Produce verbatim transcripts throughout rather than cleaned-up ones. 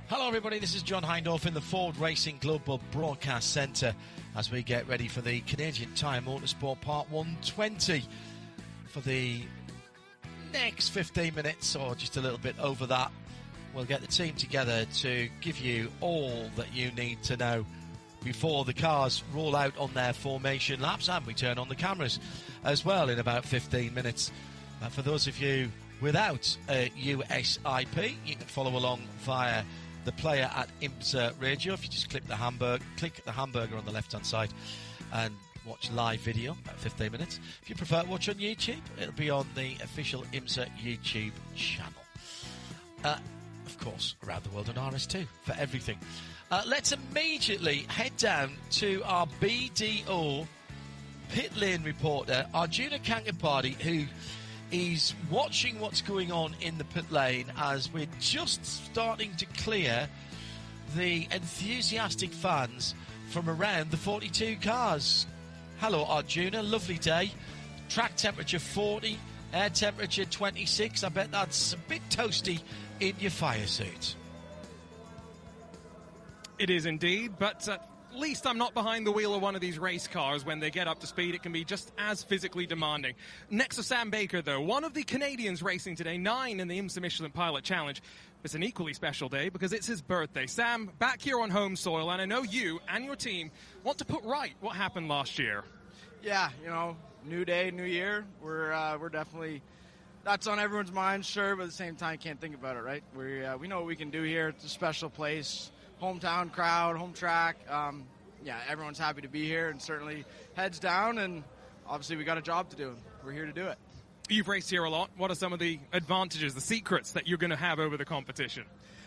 Hello everybody, this is John Hindhaugh in the Ford Racing Global Broadcast Centre as we get ready for the Canadian Tire Motorsport Part one twenty. For the next fifteen minutes, or just a little bit over that, we'll get the team together to give you all that you need to know before the cars roll out on their formation laps, and we turn on the cameras as well in about fifteen minutes. Uh, for those of you without a U S I P, you can follow along via the player at IMSA Radio. If you just click the hamburger, click the hamburger on the left-hand side and watch live video, about fifteen minutes. If you prefer to watch on YouTube, it'll be on the official IMSA YouTube channel. Uh, of course, around the world on R S two for everything. Uh, let's immediately head down to our B D O pit lane reporter, Arjuna Kankapati, who is watching what's going on in the pit lane as we're just starting to clear the enthusiastic fans from around the forty-two cars. Hello, Arjuna. Lovely day. Track temperature forty, air temperature twenty-six. I bet that's a bit toasty in your fire suit. It is indeed, but uh, at least I'm not behind the wheel of one of these race cars. When they get up to speed, it can be just as physically demanding. Next to Sam Baker, though, one of the Canadians racing today, nine in the IMSA Michelin Pilot Challenge. It's an equally special day because it's his birthday. Sam, back here on home soil, and I know you and your team want to put right what happened last year. Yeah, you know, new day, new year. We're uh, we're definitely, that's on everyone's mind, sure, but at the same time, can't think about it, right? We uh, we know what we can do here. It's a special place. Hometown crowd, home track. Um, yeah, everyone's happy to be here, and certainly heads down, and obviously we got a job to do. We're here to do it. You've raced here a lot. What are some of the advantages, the secrets that you're going to have over the competition?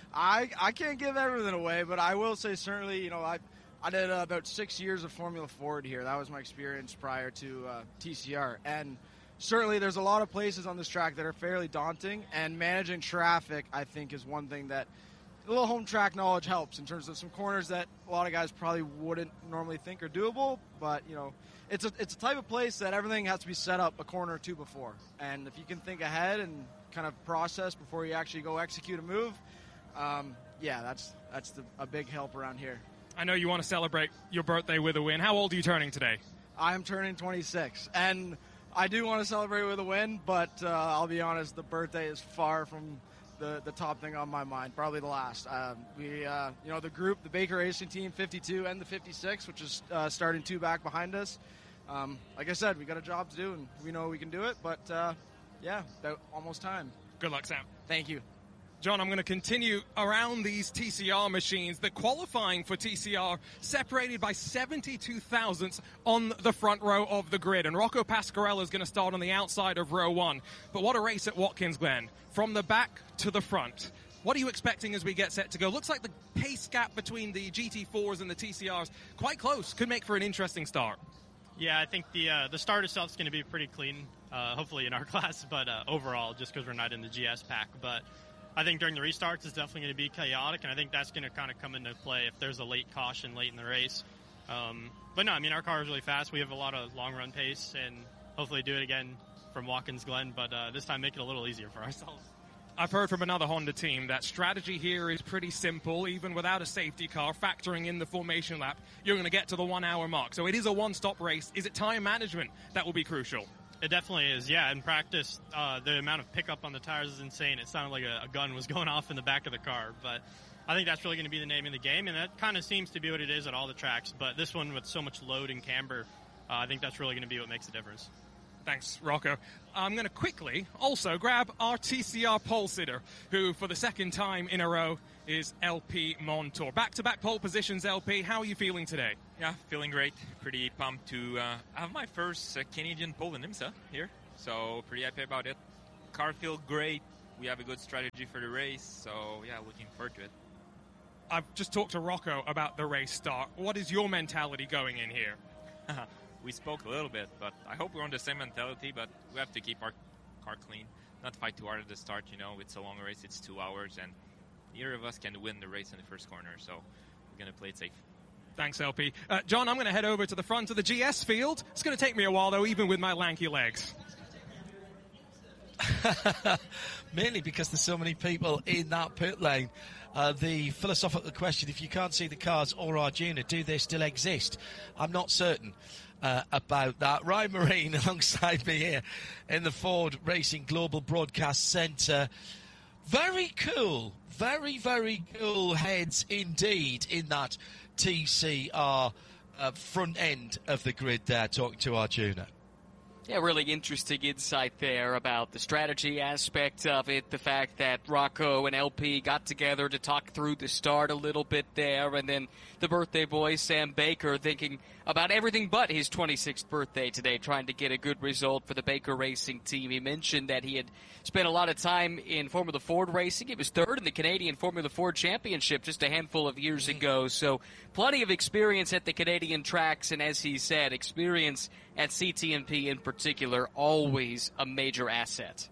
I I can't give everything away, but I will say certainly, you know, I I did uh, about six years of Formula Ford here. That was my experience prior to uh, T C R, and certainly there's a lot of places on this track that are fairly daunting, and managing traffic, I think, is one thing that a little home track knowledge helps in terms of some corners that a lot of guys probably wouldn't normally think are doable. But, you know, it's a it's a type of place that everything has to be set up a corner or two before. And if you can think ahead and kind of process before you actually go execute a move, um, yeah, that's that's the, a big help around here. I know you want to celebrate your birthday with a win. How old are you turning today? I'm turning twenty-six. And I do want to celebrate with a win, but uh, I'll be honest, the birthday is far from The, the top thing on my mind, probably the last. Um, we, uh, you know, the group, the Baker Racing Team, fifty-two and the fifty-six, which is uh, starting two back behind us. Um, like I said, we got a job to do, and we know we can do it. But uh, yeah, about almost time. Good luck, Sam. Thank you. John, I'm going to continue around these T C R machines. The qualifying for T C R separated by seventy-two thousandths on the front row of the grid. And Rocco Pasquarella is going to start on the outside of row one. But what a race at Watkins Glen. From the back to the front. What are you expecting as we get set to go? Looks like the pace gap between the G T fours and the T C Rs quite close. Could make for an interesting start. Yeah, I think the uh, the start itself is going to be pretty clean, uh, hopefully in our class, but uh, overall, just because we're not in the G S pack. But I think during the restarts, it's definitely going to be chaotic, and I think that's going to kind of come into play if there's a late caution late in the race. Um, but no, I mean, our car is really fast. We have a lot of long-run pace, and hopefully do it again from Watkins Glen, but uh, this time make it a little easier for ourselves. I've heard from another Honda team that strategy here is pretty simple. Even without a safety car, factoring in the formation lap, you're going to get to the one-hour mark. So it is a one-stop race. Is it time management that will be crucial? It definitely is, yeah. In practice, uh, the amount of pickup on the tires is insane. It sounded like a, a gun was going off in the back of the car. But I think that's really going to be the name of the game, and that kind of seems to be what it is at all the tracks. But this one, with so much load and camber, uh, I think that's really going to be what makes the difference. Thanks, Rocco. I'm going to quickly also grab our T C R pole sitter, who for the second time in a row is L P Montour. Back-to-back pole positions, L P. How are you feeling today? Yeah, feeling great. Pretty pumped to uh, have my first uh, Canadian pole in IMSA here. So pretty happy about it. Car feels great. We have a good strategy for the race. So yeah, looking forward to it. I've just talked to Rocco about the race start. What is your mentality going in here? We spoke a little bit, but I hope we're on the same mentality, but we have to keep our car clean, not fight too hard at the start. You know, it's a long race, it's two hours, and neither of us can win the race in the first corner, so we're going to play it safe. Thanks, L P. Uh, John, I'm going to head over to the front of the G S field. It's going to take me a while, though, even with my lanky legs. Mainly because there's so many people in that pit lane. Uh, the philosophical question, if you can't see the cars or Arjuna, do they still exist? I'm not certain uh, about that. Ryan Marine alongside me here in the Ford Racing Global Broadcast Centre. Very cool, very, very cool heads indeed in that T C R uh, front end of the grid there, talking to Arjuna. Yeah, really interesting insight there about the strategy aspect of it, the fact that Rocco and L P got together to talk through the start a little bit there, and then the birthday boy, Sam Baker, thinking about everything but his twenty-sixth birthday today, trying to get a good result for the Baker Racing team. He mentioned that he had spent a lot of time in Formula Ford racing. He was third in the Canadian Formula Ford Championship just a handful of years ago, so plenty of experience at the Canadian tracks, and as he said, experience at C T N P in particular, always a major asset.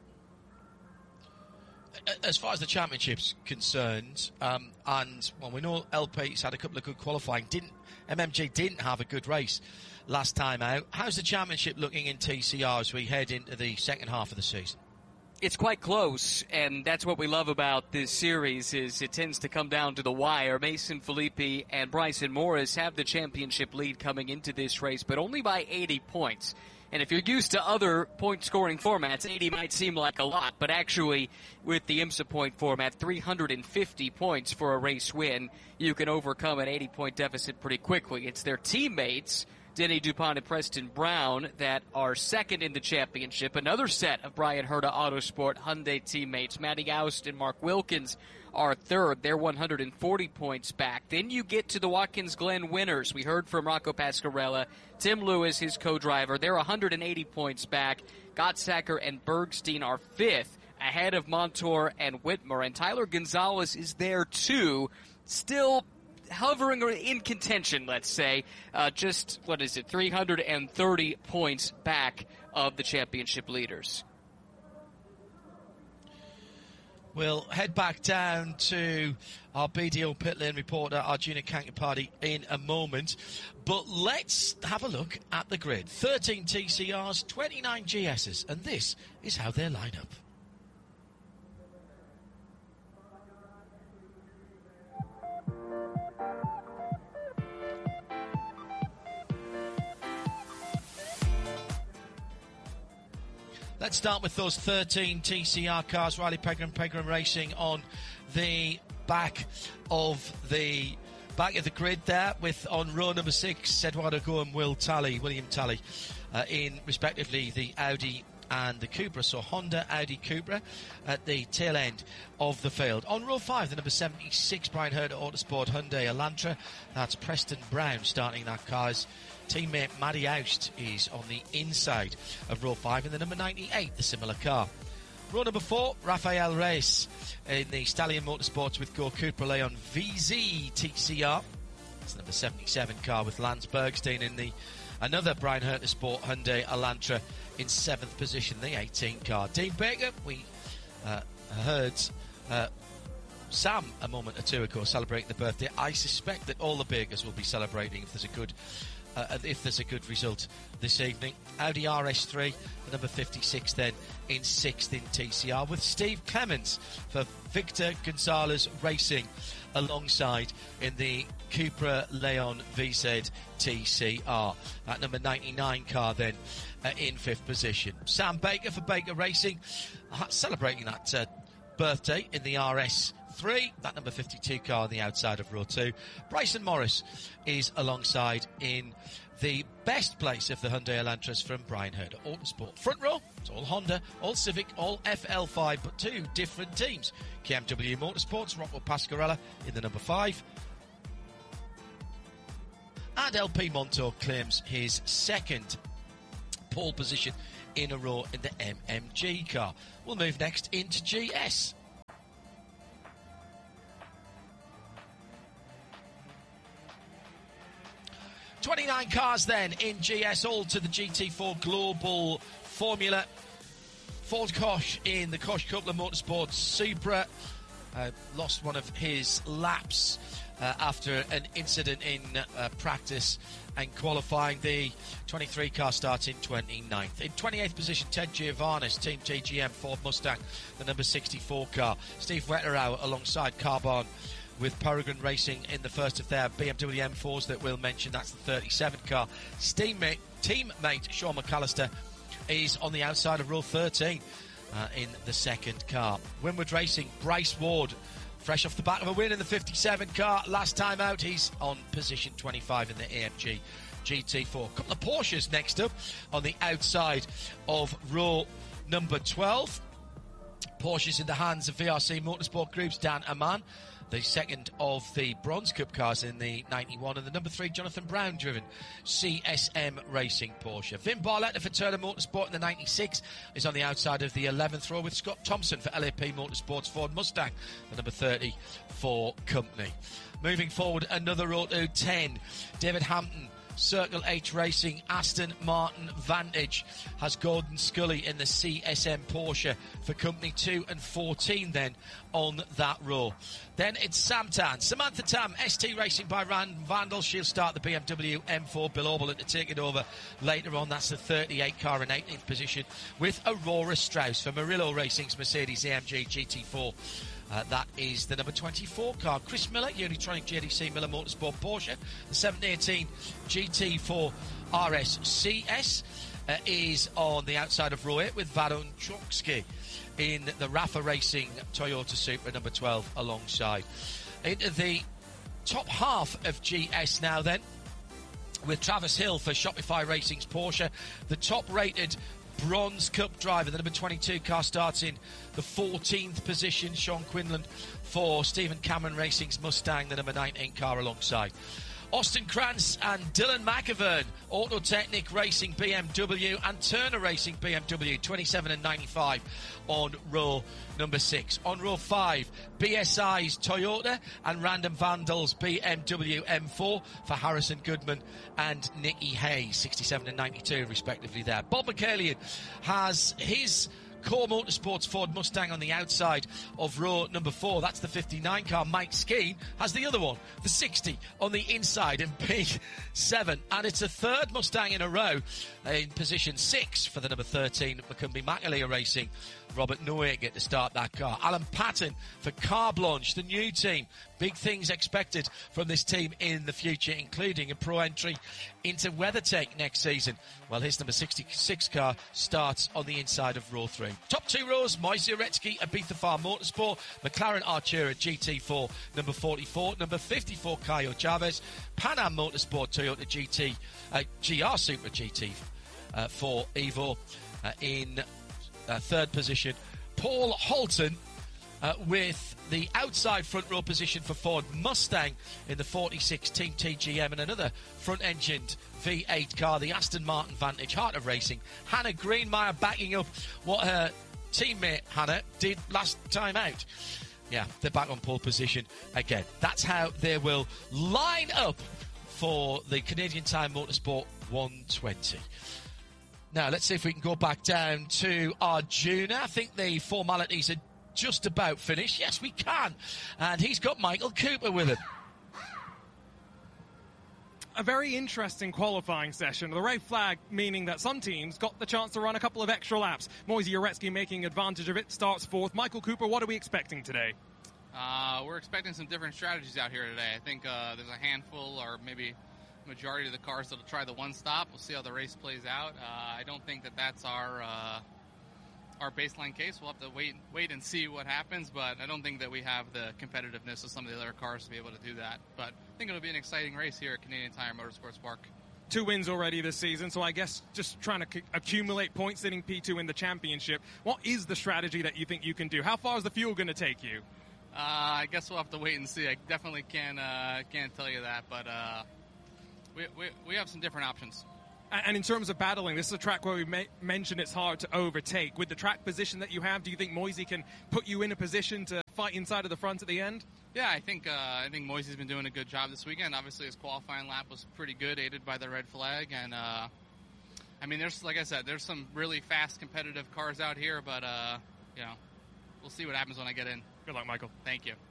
As far as the championship's concerned, um, and well, we know L P's had a couple of good qualifying. Didn't M M G didn't have a good race last time out. How's the championship looking in T C R as we head into the second half of the season? It's quite close, and that's what we love about this series, is it tends to come down to the wire. Mason Filippi and Bryson Morris have the championship lead coming into this race, but only by eighty points. And if you're used to other point-scoring formats, eighty might seem like a lot, but actually, with the IMSA point format, three hundred fifty points for a race win, you can overcome an eighty-point deficit pretty quickly. It's their teammates, Denny DuPont and Preston Brown, that are second in the championship. Another set of Brian Herta Autosport Hyundai teammates, Matty Oust and Mark Wilkins, are third. They're one hundred forty points back. Then you get to the Watkins Glen winners. We heard from Rocco Pasquarella, Tim Lewis, his co-driver. They're one hundred eighty points back. Gottsacker and Bergstein are fifth, ahead of Montour and Whitmer. And Tyler Gonzalez is there, too, still hovering in contention, let's say, uh, just, what is it, three hundred thirty points back of the championship leaders. We'll head back down to our B D O pit lane reporter, Arjuna Kankapati, in a moment. But let's have a look at the grid. thirteen T C Rs, twenty-nine G Ss, and this is how they line up. Let's start with those thirteen T C R cars. Riley Pegram, Pegram Racing on the back of the back of the grid there, with on row number six, Eduardo Go and Will Talley, William Talley, uh, in respectively the Audi and the Cupra. So Honda, Audi, Cupra at the tail end of the field. On row five, the number seventy-six, Brian Herta Autosport Hyundai Elantra. That's Preston Brown starting that car's teammate Matty Oust is on the inside of row five, and the number ninety-eight, the similar car. Row number four, Rafael Reyes in the Stallion Motorsports with Go Cupra Leon V Z T C R. It's the number seventy-seven car with Lance Bergstein in the another Brian Herta Sport Hyundai Elantra in seventh position, the eighteen car. Dean Baker, we uh, heard uh, Sam a moment or two ago celebrating the birthday. I suspect that all the Bakers will be celebrating if there's a good Uh, if there's a good result this evening. Audi R S three, the number fifty-six then, in sixth in T C R, with Steve Clements for Victor Gonzalez Racing alongside in the Cupra Leon V Z T C R. That number ninety-nine car then uh, in fifth position. Sam Baker for Baker Racing, uh, celebrating that uh, birthday in the R S three, that number fifty-two car on the outside of row two. Bryson Morris is alongside in the best place of the Hyundai Elantras from Brian Herta Autosport. Front row, it's all Honda, all Civic, all F L five, but two different teams. K M W Motorsports, Rocco Pasquarella in the number five. And L P Montour claims his second pole position in a row in the M M G car. We'll move next into G S. twenty-nine cars then in G S, all to the G T four Global Formula. Ford Koch in the Koch Coupler Motorsports Supra. uh, lost one of his laps uh, after an incident in uh, practice and qualifying. The twenty-three car starts in twenty-ninth. In twenty-eighth position, Ted Giovannis, Team T G M Ford Mustang, the number sixty-four car. Steve Wetterau alongside Carbon with Peregrine Racing in the first of their B M W M fours that we'll mention. That's the thirty-seven car. Teammate, teammate Sean McAllister is on the outside of row thirteen uh, in the second car. Winward Racing, Bryce Ward, fresh off the back of a win in the fifty-seven car. Last time out, he's on position twenty-five in the A M G G T four. A couple of Porsches next up on the outside of row number twelve. Porsches in the hands of V R C Motorsport Group's Dan Aman, the second of the Bronze Cup cars in the ninety-one, and the number three Jonathan Brown driven C S M Racing Porsche. Vin Barletta for Turner Motorsport in the ninety-six is on the outside of the eleventh row, with Scott Thompson for L A P Motorsports Ford Mustang, the number thirty for Company. Moving forward, another row to ten. David Hampton, Circle H Racing, Aston Martin Vantage, has Gordon Scully in the C S M Porsche for Company two and fourteen then on that row. Then it's Sam Tan, Samantha Tam, S T Racing by Rand Vandal. She'll start the B M W M four. Bill Oberlin to take it over later on. That's the thirty-eight car in eighteenth position, with Aurora Strauss for Murillo Racing's Mercedes A M G G T four. Uh, that is the number twenty-four car. Chris Miller, Unitronic J D C Miller Motorsport Porsche. The seven eighteen G T four R S C S uh, is on the outside of row eight, with Varon Chokski in the Rafa Racing Toyota Supra number twelve alongside. Into the top half of G S now then, with Travis Hill for Shopify Racing's Porsche. The top rated Bronze Cup driver, the number twenty-two car, starts in the fourteenth position. Sean Quinlan for Stephen Cameron Racing's Mustang, the number nineteen car alongside. Austin Krantz and Dylan McAvern, Autotechnic Racing B M W and Turner Racing B M W, twenty-seven and ninety-five on row number six. On row five, B S I's Toyota and Random Vandals B M W M four for Harrison Goodman and Nicky Hayes, sixty-seven and ninety-two respectively there. Bob McCallion has his Core Motorsports Ford Mustang on the outside of row number four. That's the fifty-nine car. Mike Skeen has the other one, the sixty, on the inside in P seven. And it's a third Mustang in a row in position six for the number thirteen McCumbee McAleer Racing. Robert Noe get to start that car. Alan Patton for Car Blanche, the new team. Big things expected from this team in the future, including a pro entry into WeatherTech next season. Well, his number sixty-six car starts on the inside of row three. Top two rows, Moise Uretsky, Ibiza Farm Motorsport, McLaren Artura G T four, number forty-four, number fifty-four, Caio Chavez, Pan Am Motorsport Toyota G T, uh, G R Supra G T uh, for Evo uh, in uh, third position. Paul Holton uh, with the outside front row position for Ford Mustang in the forty-six Team T G M, and another front-engined V eight car, the Aston Martin Vantage, Heart of Racing. Hannah Greenmeyer backing up what her teammate Hannah did last time out. Yeah, they're back on pole position again. That's how they will line up for the Canadian Tire Motorsport one twenty. Now, let's see if we can go back down to Arjuna. I think the formalities are just about finished. Yes, we can. And he's got Michael Cooper with him. A very interesting qualifying session. The red flag meaning that some teams got the chance to run a couple of extra laps. Moise Uretsky making advantage of it, starts fourth. Michael Cooper, what are we expecting today? Uh, we're expecting some different strategies out here today. I think uh, there's a handful, or maybe majority of the cars that'll try the one stop. We'll see how the race plays out. Uh, I don't think that that's our uh, our baseline case. We'll have to wait wait and see what happens, but I don't think that we have the competitiveness of some of the other cars to be able to do that. But I think it'll be an exciting race here at Canadian Tire Motorsports Park. Two wins already this season, so I guess just trying to c- accumulate points, sitting P two in the championship. What is the strategy that you think you can do? How far is the fuel going to take you? Uh, I guess we'll have to wait and see. I definitely can't uh, can't tell you that, but uh, we, we we have some different options. And in terms of battling, this is a track where we may mentioned it's hard to overtake. With the track position that you have, do you think Moise can put you in a position to fight inside of the front at the end? Yeah, I think uh, I think Moise's been doing a good job this weekend. Obviously, his qualifying lap was pretty good, aided by the red flag. And, uh, I mean, there's like I said, there's some really fast, competitive cars out here, but, uh, you know, we'll see what happens when I get in. Good luck, Michael. Thank you.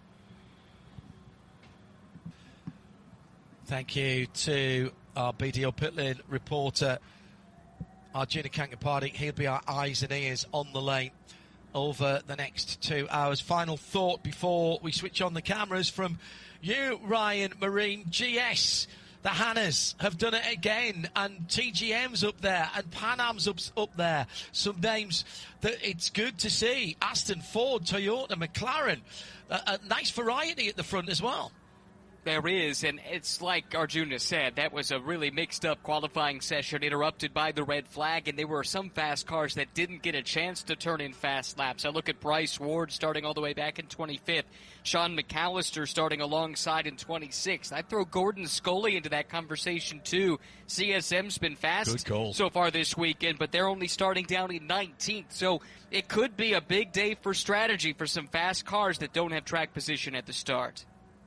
Thank you to our B D O pit lane reporter, Arjuna Kankapati. He'll be our eyes and ears on the lane over the next two hours. Final thought before we switch on the cameras from you, Ryan Marine. G S, the Hannas have done it again, and T G M's up there, and Pan Am's up, up there. Some names that it's good to see. Aston, Ford, Toyota, McLaren. A, a nice variety at the front as well. There is, and it's like Arjuna said, that was a really mixed-up qualifying session interrupted by the red flag, and there were some fast cars that didn't get a chance to turn in fast laps. I look at Bryce Ward starting all the way back in twenty-fifth, Sean McAllister starting alongside in twenty-sixth. I'd throw Gordon Scully into that conversation, too. C S M's been fast so far this weekend, but they're only starting down in nineteenth, so it could be a big day for strategy for some fast cars that don't have track position at the start.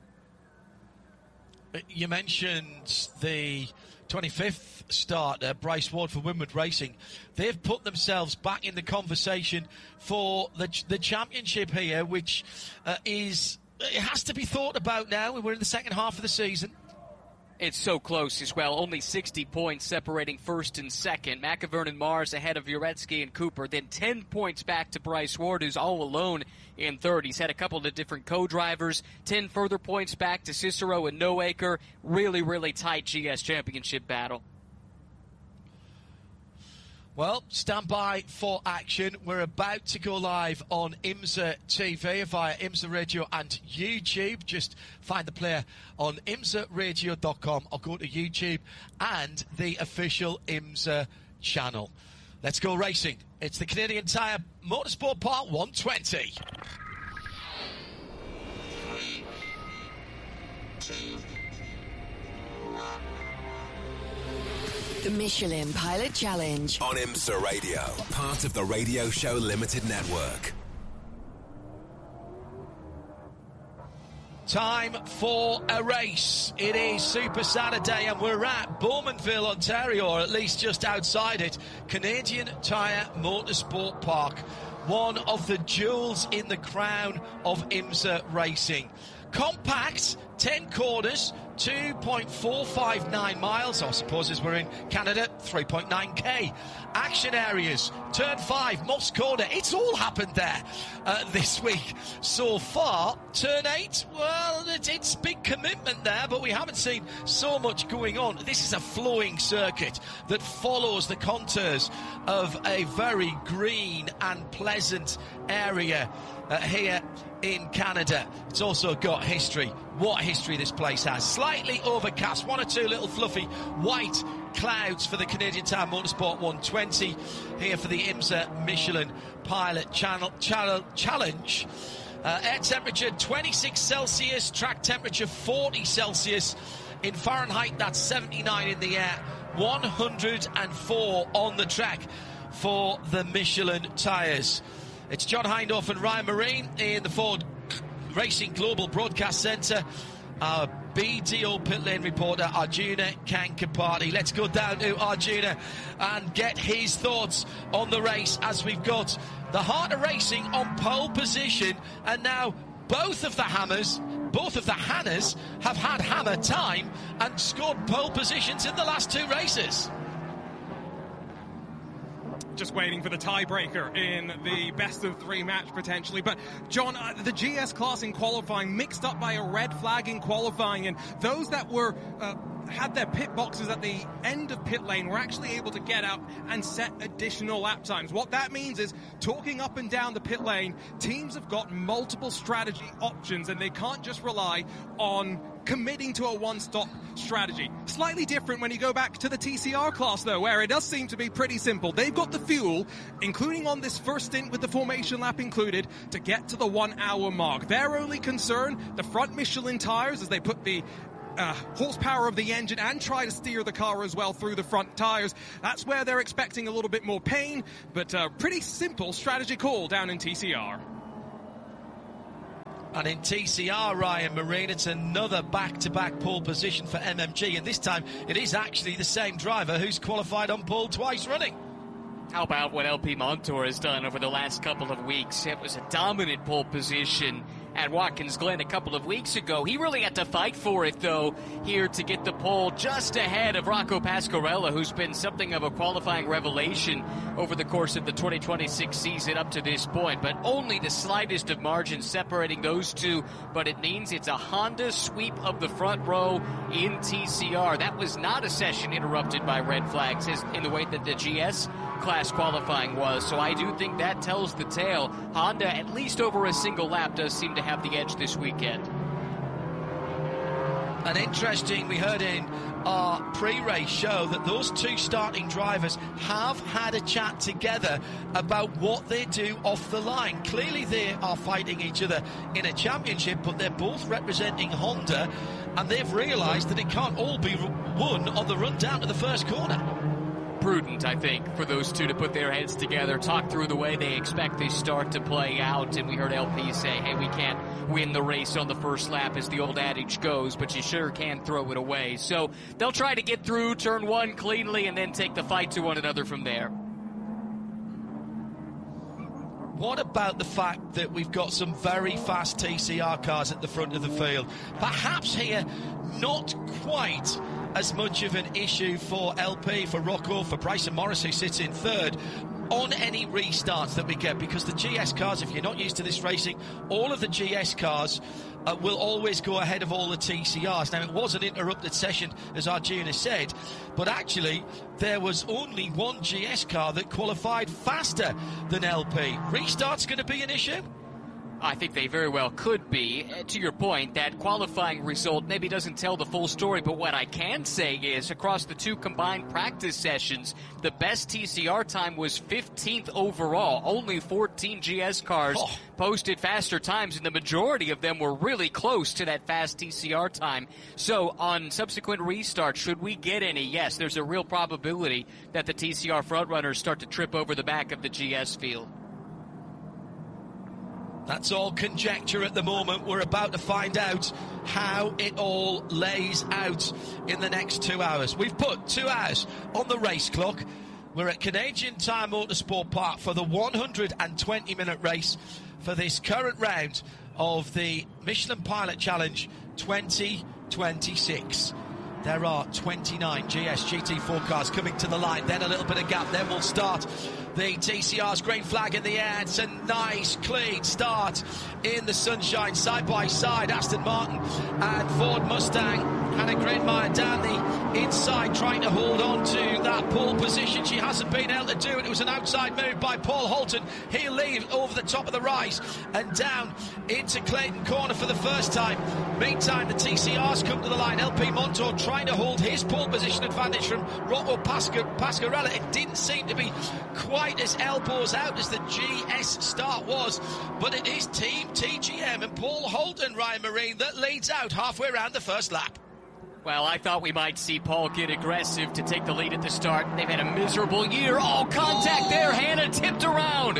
You mentioned the twenty-fifth starter, Bryce Ward for Winward Racing. They've put themselves back in the conversation for the the championship here, which uh, is, it has to be thought about now. We're in the second half of the season. It's so close as well. Only sixty points separating first and second. McIvern and Mars ahead of Uretsky and Cooper. Then ten points back to Bryce Ward, who's all alone in third. He's had a couple of different co-drivers. ten further points back to Cicero and Noacre. Really, really tight G S championship battle. Well, stand by for action. We're about to go live on IMSA T V via IMSA Radio and YouTube. Just find the player on imsa radio dot com or go to YouTube and the official IMSA channel. Let's go racing. It's the Canadian Tire Motorsport Part one twenty. The Michelin Pilot Challenge on IMSA Radio, part of the Radio Show Limited Network. Time for a race. It is Super Saturday and we're at Bowmanville, Ontario, or at least just outside it. Canadian Tire Motorsport Park, one of the jewels in the crown of IMSA racing. Compact, ten corners, two point four five nine miles, I suppose as we're in Canada, three point nine K. Action areas, turn five, Moss Corner, it's all happened there uh, this week so far. Turn eight, well, it's, it's big commitment there, but we haven't seen so much going on. This is a flowing circuit that follows the contours of a very green and pleasant area uh, here in Canada. It's also got history. What history this place has. Slightly overcast, one or two little fluffy white clouds for the Canadian Tire Motorsport one twenty here for the IMSA Michelin Pilot Channel, channel Challenge. Uh, air temperature twenty-six Celsius, track temperature forty Celsius. In Fahrenheit, that's seventy-nine in the air, one hundred four on the track for the Michelin tyres. It's John Hindhaugh and Ryan Marine in the Ford Racing Global Broadcast Centre. Our B D O pit lane reporter, Arjuna Kankapati. Let's go down to Arjuna and get his thoughts on the race as we've got the Heart of Racing on pole position, and now both of the Hammers, both of the Hannas have had hammer time and scored pole positions in the last two races. Just waiting for the tiebreaker in the best of three match potentially. But John, uh, the G S class in qualifying mixed up by a red flag in qualifying, and those that were uh, had their pit boxes at the end of pit lane were actually able to get out and set additional lap times. What that means is, talking up and down the pit lane, teams have got multiple strategy options and they can't just rely on committing to a one-stop strategy. Slightly different when you go back to the T C R class, though, where it does seem to be pretty simple. They've got the fuel, including on this first stint with the formation lap included, to get to the one-hour mark. Their only concern, the front Michelin tires, as they put the Uh, horsepower of the engine and try to steer the car as well through the front tires. That's where they're expecting a little bit more pain, but a pretty simple strategy call down in T C R. And in T C R, Ryan Marine, it's another back-to-back pole position for M M G, and this time it is actually the same driver who's qualified on pole twice running. How about what L P Montour has done over the last couple of weeks? It was a dominant pole position at Watkins Glen a couple of weeks ago. He really had to fight for it, though, here to get the pole just ahead of Rocco Pasquarella, who's been something of a qualifying revelation over the course of the twenty twenty-six season up to this point. But only the slightest of margins separating those two, but it means it's a Honda sweep of the front row in T C R. That was not a session interrupted by red flags as in the way that the G S class qualifying was. So I do think that tells the tale. Honda, at least over a single lap, does seem to have the edge this weekend. And interesting, we heard in our pre-race show that those two starting drivers have had a chat together about what they do off the line. Clearly they are fighting each other in a championship, but they're both representing Honda, and they've realised that it can't all be won on the run down to the first corner. Prudent, I think, for those two to put their heads together, talk through the way they expect this start to play out. And we heard L P say, hey, we can't win the race on the first lap, as the old adage goes, but you sure can throw it away. So they'll try to get through turn one cleanly and then take the fight to one another from there. What about the fact that we've got some very fast T C R cars at the front of the field? Perhaps here, not quite as much of an issue for L P, for Rocco, for Bryson Morris, who sits in third, on any restarts that we get, because the G S cars, if you're not used to this racing, all of the G S cars uh, will always go ahead of all the T C Rs. Now, it was an interrupted session, as Arjuna said, but actually there was only one G S car that qualified faster than L P. Restart's going to be an issue? I think they very well could be. To your point, that qualifying result maybe doesn't tell the full story, but what I can say is across the two combined practice sessions, the best T C R time was fifteenth overall. Only fourteen G S cars oh. posted faster times, and the majority of them were really close to that fast T C R time. So on subsequent restarts, should we get any, yes, there's a real probability that the T C R frontrunners start to trip over the back of the G S field. That's all conjecture at the moment. We're about to find out how it all lays out in the next two hours. We've put two hours on the race clock. We're at Canadian Tire Motorsport Park for the one hundred twenty minute race for this current round of the Michelin Pilot Challenge twenty twenty-six. There are twenty-nine G S G T four cars coming to the line, then a little bit of gap, then we'll start the T C R's green flag in the air. It's a nice, clean start in the sunshine, side by side. Aston Martin and Ford Mustang. Hannah Greenmeyer down the inside, trying to hold on to that pole position. She hasn't been able to do it. It was an outside move by Paul Holton. He'll leave over the top of the rise and down into Clayton Corner for the first time. Meantime, the T C R's come to the line. L P Montour trying to hold his pole position advantage from Rocco Pasquarella. It didn't seem to be quite as elbows out as the G S start was, but it is Team T G M and Paul Holton, Ryan Marine, that leads out halfway around the first lap. Well, I thought we might see Paul get aggressive to take the lead at the start. They've had a miserable year. Oh, contact oh. there. Hannah tipped around.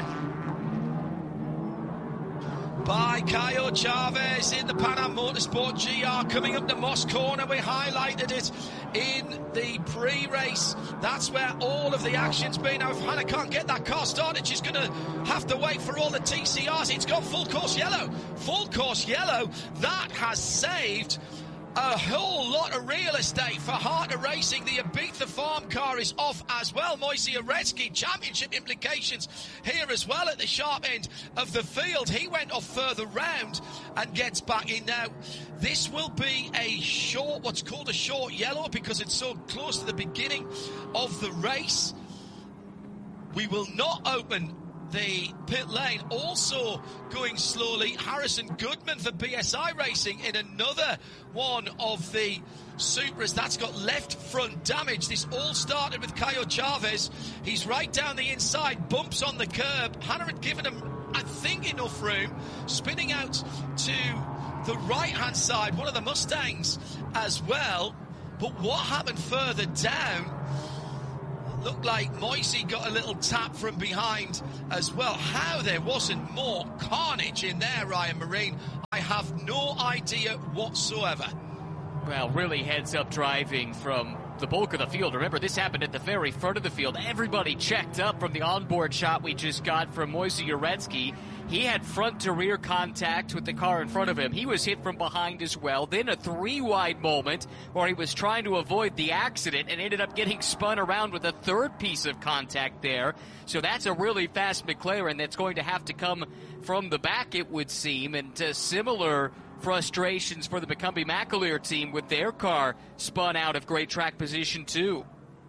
By Caio Chavez in the Pan Am Motorsport G R coming up to Moss Corner. We highlighted it in the pre-race. That's where all of the action's been. Now, if Hannah can't get that car started, she's going to have to wait for all the T C Rs. It's got full course yellow. Full course yellow. That has saved a whole lot of real estate for Harter Racing. The Ibiza farm car is off as well. Moise Uretsky, championship implications here as well at the sharp end of the field. He went off further round and gets back in now. This will be a short, what's called a short yellow, because it's so close to the beginning of the race. We will not open the pit lane. Also going slowly, Harrison Goodman for B S I Racing in another one of the Supras. That's got left front damage. This all started with Caio Chavez. He's right down the inside, bumps on the curb. Hannah had given him, I think, enough room, spinning out to the right-hand side, one of the Mustangs as well. But what happened further down? Looked like Moise got a little tap from behind as well. How there wasn't more carnage in there, Ryan Marine, I have no idea whatsoever. Well, really heads-up driving from the bulk of the field. Remember, this happened at the very front of the field. Everybody checked up from the onboard shot we just got from Moise Uretsky. He had front-to-rear contact with the car in front of him. He was hit from behind as well. Then a three-wide moment where he was trying to avoid the accident and ended up getting spun around with a third piece of contact there. So that's a really fast McLaren that's going to have to come from the back, it would seem. And uh, similar frustrations for the McCumbee McAleer team with their car spun out of great track position, too.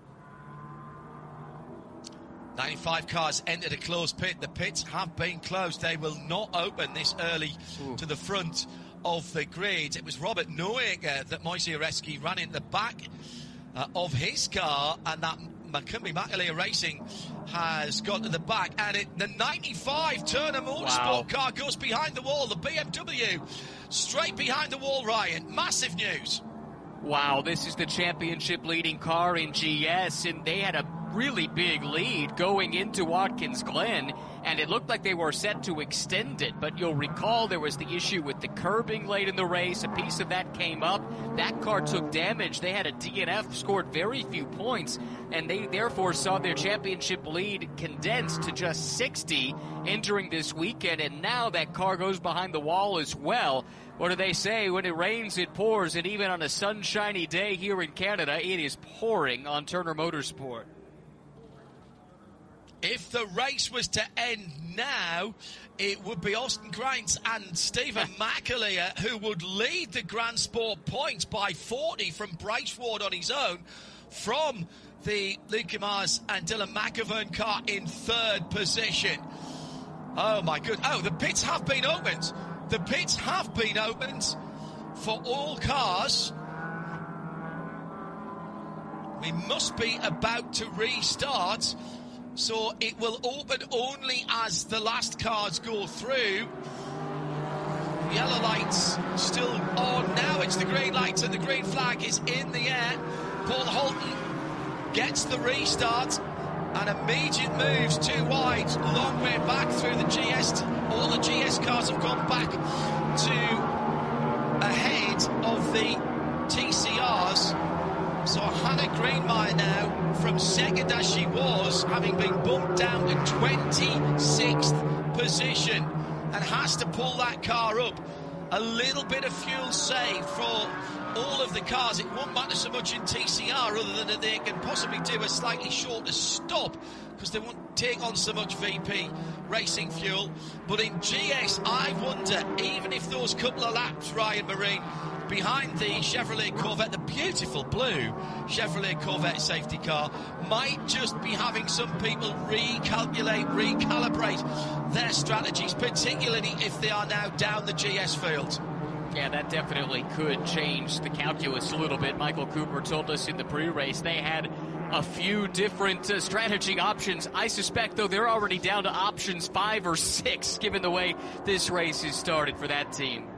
ninety-five cars entered a closed pit. The pits have been closed. They will not open this early Ooh. to the front of the grid. It was Robert Neuegger that Moise Uretsky ran in the back uh, of his car, and that McCumbee McAleer Racing has got to the back. And it, the ninety-five Turner Motorsport wow. car goes behind the wall. The B M W straight behind the wall, Ryan. Massive news. Wow, this is the championship leading car in G S, and they had a really big lead going into Watkins Glen, and it looked like they were set to extend it, but you'll recall there was the issue with the curbing late in the race. A piece of that came up. That car took damage. They had a D N F, scored very few points, and they therefore saw their championship lead condensed to just sixty entering this weekend, and now that car goes behind the wall as well. What do they say? When it rains, it pours, and even on a sunshiny day here in Canada, it is pouring on Turner Motorsport. If the race was to end now, it would be Austin Grant and Stephen McAleer who would lead the Grand Sport points by forty from Bryce Ward on his own, from the Luke Mars and Dylan McAvern car in third position. Oh my good. Oh, the pits have been opened. The pits have been opened for all cars. We must be about to restart. So it will open only as the last cars go through. Yellow lights still on now. It's the green lights and the green flag is in the air. Paul Holton gets the restart and immediate moves too wide. Long way back through the G S. All the G S cars have gone back to ahead of the T C Rs. So Hannah Greenmeyer now, from second as she was, having been bumped down to twenty-sixth position, and has to pull that car up. A little bit of fuel saved for all of the cars. It won't matter so much in T C R other than that they can possibly do a slightly shorter stop because they won't take on so much V P racing fuel. But in G S, I wonder, even if those couple of laps, Ryan Marine, behind the Chevrolet Corvette, the beautiful blue Chevrolet Corvette safety car, might just be having some people recalculate, recalibrate their strategies, particularly if they are now down the G S field. Yeah, that definitely could change the calculus a little bit. Michael Cooper told us in the pre-race they had a few different uh, strategy options. I suspect, though, they're already down to options five or six, given the way this race has started for that team.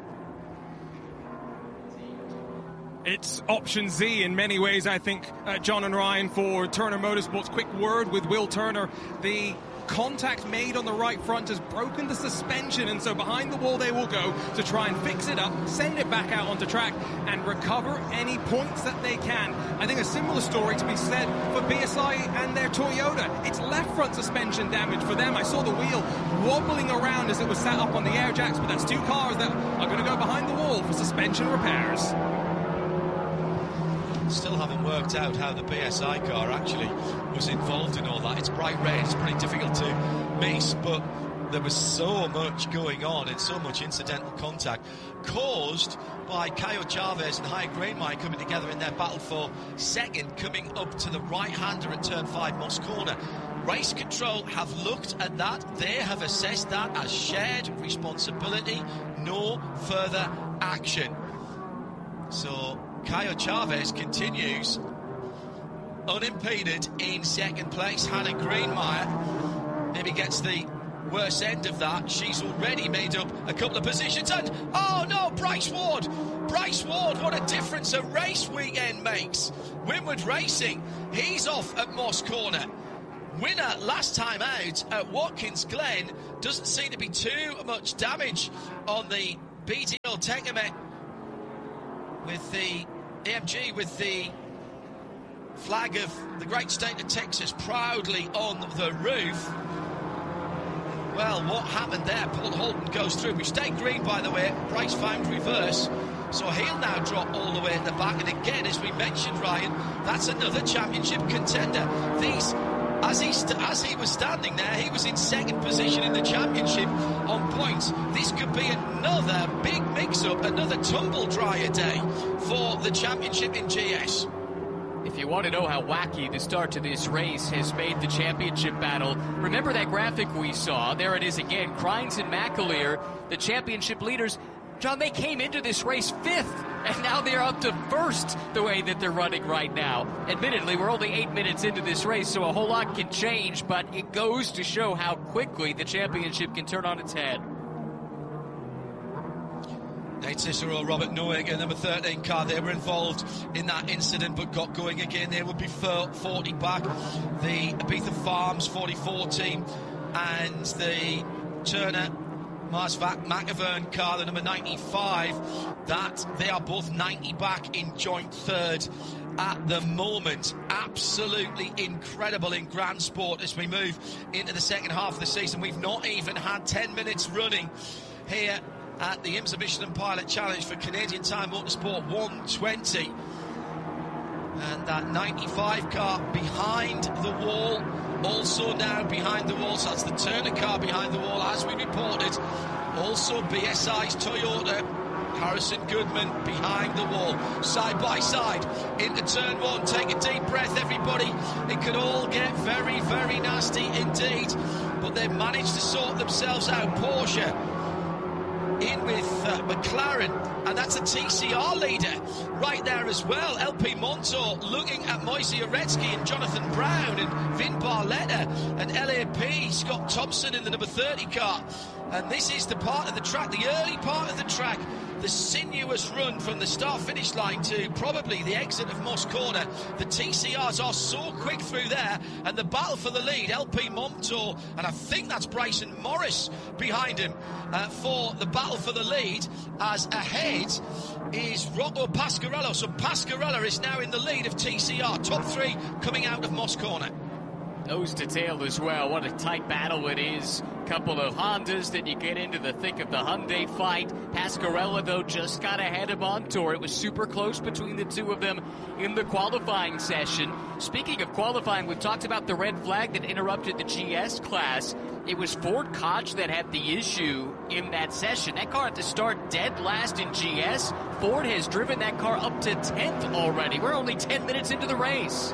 It's option Z in many ways, I think, uh, John and Ryan, for Turner Motorsports. Quick word with Will Turner. The contact made on the right front has broken the suspension, and so behind the wall they will go to try and fix it up, send it back out onto track, and recover any points that they can. I think a similar story to be said for B S I and their Toyota. It's left front suspension damage for them. I saw the wheel wobbling around as it was sat up on the air jacks, but that's two cars that are going to go behind the wall for suspension repairs. Still haven't worked out how the B S I car actually was involved in all that. It's bright red, it's pretty difficult to miss, but there was so much going on and so much incidental contact caused by Caio Chavez and Haya Greenmeyer coming together in their battle for second, coming up to the right-hander at turn five, Moss Corner. Race Control have looked at that. They have assessed that as shared responsibility, no further action. So Caio Chavez continues unimpeded in second place. Hannah Greenmeyer maybe gets the worst end of that. She's already made up a couple of positions, and oh no, Bryce Ward Bryce Ward, what a difference a race weekend makes. Winward Racing, he's off at Moss Corner. Winner last time out at Watkins Glen. Doesn't seem to be too much damage on the B D L Tecamet with the A M G, with the flag of the great state of Texas proudly on the roof. Well, what happened there? Paul Holden goes through. We stayed green, by the way. Bryce found reverse. So he'll now drop all the way at the back. And again, as we mentioned, Ryan, that's another championship contender. These, as he, st- as he was standing there, he was in second position in the championship on points. This could be another big mix-up, another tumble-dryer day for the championship in G S. If you want to know how wacky the start to this race has made the championship battle, remember that graphic we saw? There it is again. Crines and McAleer, the championship leaders. John, they came into this race fifth, and now they're up to first the way that they're running right now. Admittedly, we're only eight minutes into this race, so a whole lot can change, but it goes to show how quickly the championship can turn on its head. Nate Cicero, Robert Noack, number thirteen car, they were involved in that incident but got going again. They would be forty back. The Ibiza Farms forty-four team and the Turner Mars McAvern car, the number ninety-five, that they are both ninety back in joint third at the moment. Absolutely incredible in Grand Sport as we move into the second half of the season. We've not even had ten minutes running here at the IMSA Michelin Pilot Challenge for Canadian Tire Motorsport one twenty. And that ninety-five car behind the wall, also now behind the wall, so that's the Turner car behind the wall, as we reported. Also B S I's Toyota, Harrison Goodman behind the wall, side by side into turn one. Take a deep breath, everybody. It could all get very, very nasty indeed, but they've managed to sort themselves out. Porsche in with uh, McLaren, and that's a T C R leader right there as well. L P Montour looking at Moise Uretsky and Jonathan Brown and Vin Barletta, and L A P Scott Thompson in the number thirty car. And this is the part of the track, the early part of the track, the sinuous run from the start-finish line to probably the exit of Moss Corner. The T C Rs are so quick through there, and the battle for the lead, L P Montour, and I think that's Bryson Morris behind him uh, for the battle for the lead, as ahead is Rocco Pasquarello. So Pasquarello is now in the lead of T C R, top three coming out of Moss Corner. Nose to tail as well. What a tight battle it is. Couple of Hondas, then you get into the thick of the Hyundai fight. Pasquarello, though, just got ahead of Montour. It was super close between the two of them in the qualifying session. Speaking of qualifying, we've talked about the red flag that interrupted the G S class. It was Ford Koch that had the issue in that session. That car had to start dead last in G S. Ford has driven that car up to tenth already. We're only ten minutes into the race.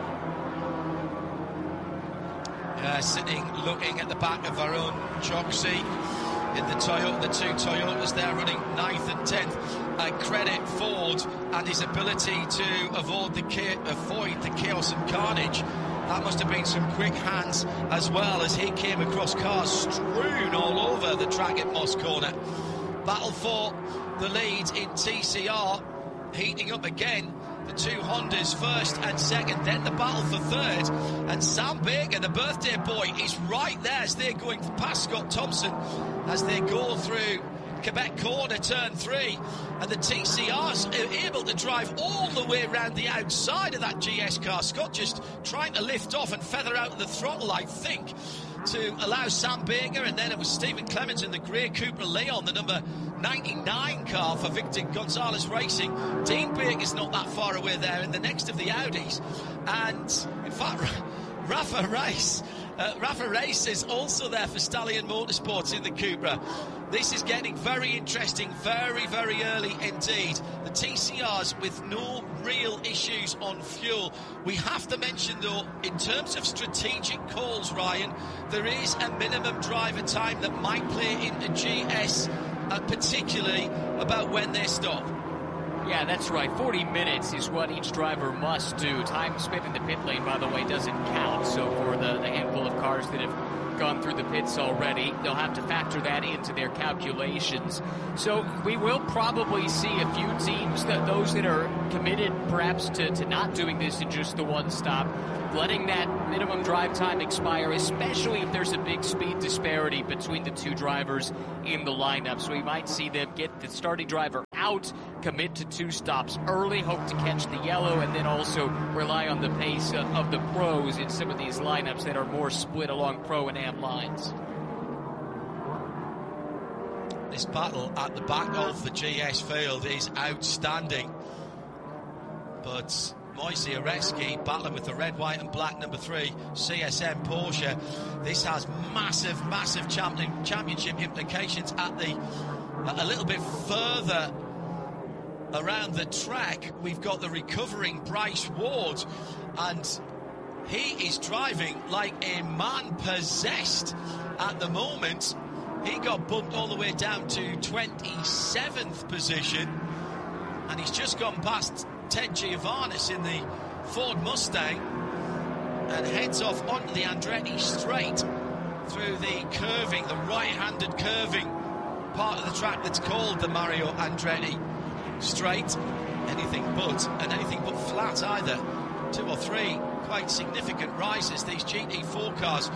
Uh, sitting, looking at the back of Varun Choksi in the Toyota, the two Toyotas there running ninth and tenth. Uh, credit Ford and his ability to avoid the, cha- avoid the chaos and carnage. That must have been some quick hands as well, as he came across cars strewn all over the track at Moss Corner. Battle for the lead in T C R, heating up again. The two Hondas first and second, then the battle for third. And Sam Baker, the birthday boy, is right there as they're going past Scott Thompson as they go through Quebec Corner, turn three. And the T C Rs are able to drive all the way around the outside of that G S car. Scott just trying to lift off and feather out the throttle, I think, to allow Sam Baker, and then it was Stephen Clemens in the grey Cupra Leon, the number ninety-nine car for Victor Gonzalez Racing. Dean Baker's not that far away there in the next of the Audis. And, in fact, Rafa Race, uh, Rafa Race is also there for Stallion Motorsports in the Cupra. This is getting very interesting, very, very early indeed. The T C Rs with no real issues on fuel. We have to mention, though, in terms of strategic calls, Ryan, there is a minimum driver time that might play into G S, uh, particularly about when they stop. Yeah, that's right. forty minutes is what each driver must do. Time spent in the pit lane, by the way, doesn't count. So for the, the handful of cars that have gone through the pits already, they'll have to factor that into their calculations. So we will probably see a few teams, that those that are committed perhaps to, to not doing this in just the one stop, letting that minimum drive time expire, especially if there's a big speed disparity between the two drivers in the lineup. So we might see them get the starting driver out, commit to two stops early, hope to catch the yellow, and then also rely on the pace of, of the pros in some of these lineups that are more split along pro and am lines. This battle at the back of the G S field is outstanding. But Moise Areski battling with the red, white and black number three C S M Porsche. This has massive, massive champion, championship implications at the a little bit further around the track. We've got the recovering Bryce Ward, and he is driving like a man possessed at the moment. He got bumped all the way down to twenty-seventh position, and he's just gone past Ted Giovannis in the Ford Mustang and heads off onto the Andretti straight through the curving, the right-handed curving part of the track that's called the Mario Andretti straight. Anything but, and anything but flat either. Two or three quite significant rises, these G T four cars,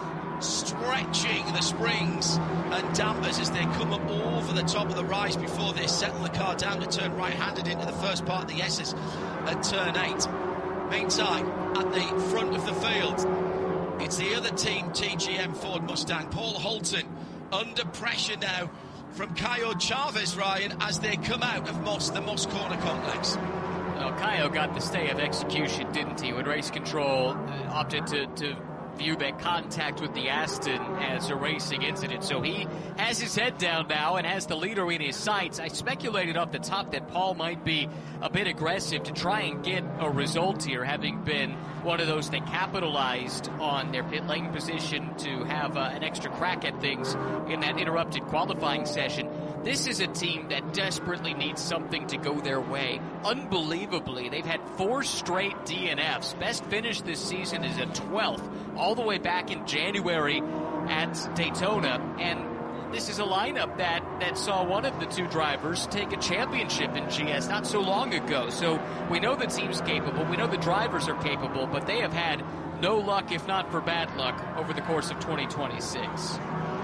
stretching the springs and dampers as they come up over the top of the rise before they settle the car down to turn right-handed into the first part of the S's at turn eight. Meantime, at the front of the field, it's the other team, T G M Ford Mustang. Paul Holton under pressure now from Caio Chavez, Ryan, as they come out of Moss, the Moss Corner complex. Well, Caio got the stay of execution, didn't he, when race control uh, opted to, to view that contact with the Aston as a racing incident. So he has his head down now and has the leader in his sights. I speculated off the top that Paul might be a bit aggressive to try and get a result here, having been one of those that capitalized on their pit lane position to have uh, an extra crack at things in that interrupted qualifying session. This is a team that desperately needs something to go their way. Unbelievably, they've had four straight D N Fs. Best finish this season is a twelfth, all the way back in January at Daytona. And this is a lineup that, that saw one of the two drivers take a championship in G S not so long ago. So we know the team's capable, we know the drivers are capable, but they have had no luck, if not for bad luck, over the course of twenty twenty-six.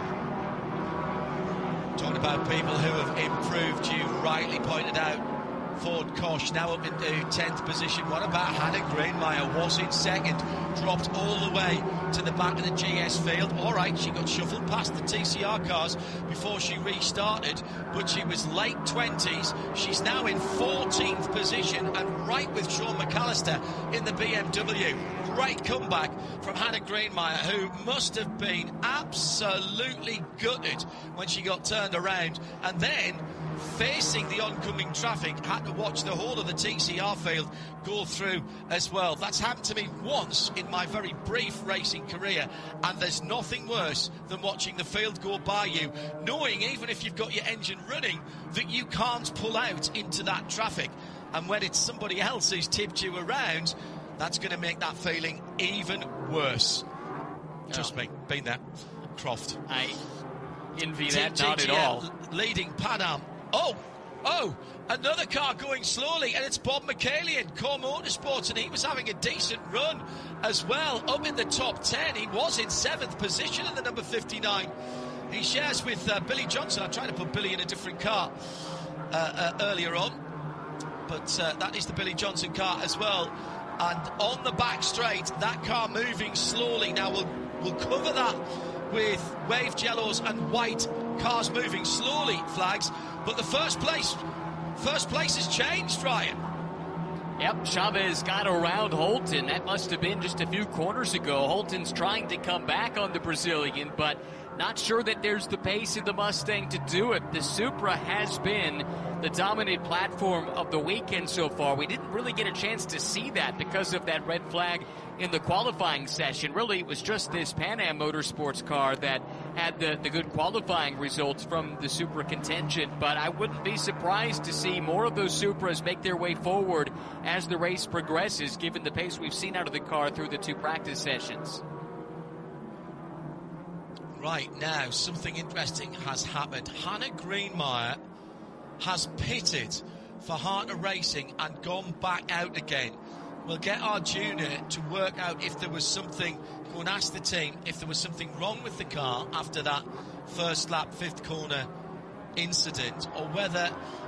Talking about people who have improved, you rightly pointed out Ford Koch now up into tenth position. What about Hannah Greenmeyer? Was in second, dropped all the way to the back of the G S field. All right, she got shuffled past the T C R cars before she restarted, but she was late twenties. She's now in fourteenth position and right with Sean McAllister in the B M W. Great comeback from Hannah Greenmeyer, who must have been absolutely gutted when she got turned around, and then facing the oncoming traffic, had to watch the whole of the T C R field go through as well. That's happened to me once in my very brief racing career, and there's nothing worse than watching the field go by you, knowing even if you've got your engine running that you can't pull out into that traffic. And when it's somebody else who's tipped you around, that's going to make that feeling even worse. Trust me, been there. Croft. I envy that, not at all. Leading Pan Am. Oh, oh, another car going slowly, and it's Bob McCallion, Core Motorsports, and he was having a decent run as well, up in the top ten. He was in seventh position in the number fifty-nine. He shares with uh, Billy Johnson. I tried to put Billy in a different car uh, uh, earlier on, but uh, that is the Billy Johnson car as well. And on the back straight, that car moving slowly. Now we'll, we'll cover that with waved yellows and white cars moving slowly flags. But the first place, first place has changed, Ryan. Yep, Chavez got around Holton. That must have been just a few corners ago. Holton's trying to come back on the Brazilian, but not sure that there's the pace in the Mustang to do it. The Supra has been the dominant platform of the weekend so far. We didn't really get a chance to see that because of that red flag in the qualifying session. Really, it was just this Pan Am Motorsports car that had the, the good qualifying results from the Supra contingent, but I wouldn't be surprised to see more of those Supras make their way forward as the race progresses, given the pace we've seen out of the car through the two practice sessions. Right, now, something interesting has happened. Hannah Greenmeyer has pitted for Harter Racing and gone back out again. We'll get our junior to work out if there was something, go and ask the team if there was something wrong with the car after that first lap, fifth corner incident, or whether